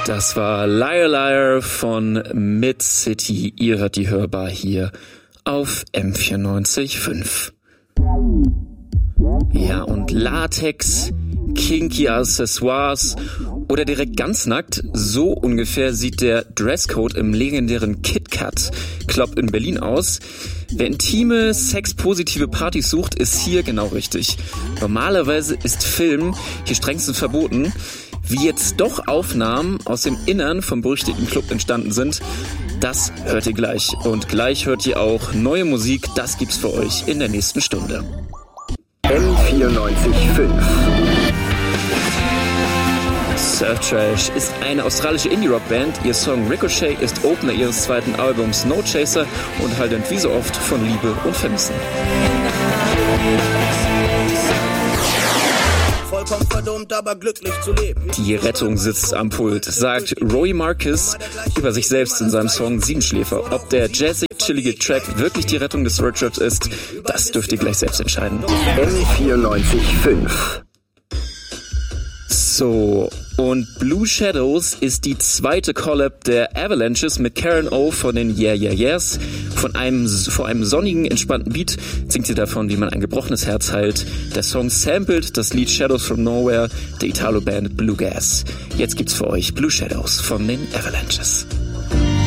Das war Liar Liar von Mid-City. Ihr hört die Hörbar hier auf M94.5. Ja, und Latex, kinky Accessoires oder direkt ganz nackt, so ungefähr sieht der Dresscode im legendären KitKat Club in Berlin aus. Wer intime, sexpositive Partys sucht, ist hier genau richtig. Normalerweise ist Film hier strengstens verboten. Wie jetzt doch Aufnahmen aus dem Innern vom berüchtigten Club entstanden sind, das hört ihr gleich. Und gleich hört ihr auch neue Musik, das gibt's für euch in der nächsten Stunde. M94.5 Surf Trash ist eine australische Indie-Rock-Band. Ihr Song Ricochet ist Opener ihres zweiten Albums No Chaser und handelt wie so oft von Liebe und Vermissen. Vollkommen verdummt, aber glücklich zu leben. Die Rettung sitzt am Pult, sagt Roy Marcus über sich selbst in seinem Song Siebenschläfer. Ob der jazzig chillige Track wirklich die Rettung des Roadtrips ist, das dürft ihr gleich selbst entscheiden. M94.5 So, und Blue Shadows ist die zweite Collab der Avalanches mit Karen O von den Yeah Yeah Yeahs. Vor einem sonnigen, entspannten Beat singt sie davon, wie man ein gebrochenes Herz heilt. Der Song sampled das Lied Shadows from Nowhere der Italo-Band Blue Gas. Jetzt gibt's für euch Blue Shadows von den Avalanches.